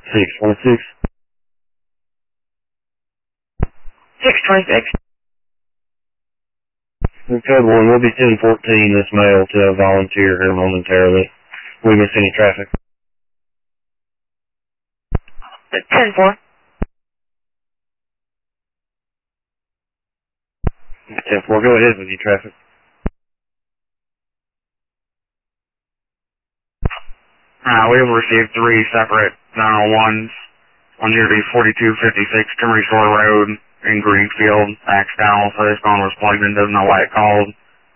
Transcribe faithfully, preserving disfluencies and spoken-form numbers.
six twenty-six. six twenty-six. Code one, we'll be ten fourteen this male to a volunteer here momentarily. We miss any traffic? ten four. ten four, go ahead with your traffic. Uh, we have received three separate nine oh ones on G R D forty-two fifty-six Creamery Store Road in Greenfield. Accidental, so this phone was plugged in, doesn't know why it called.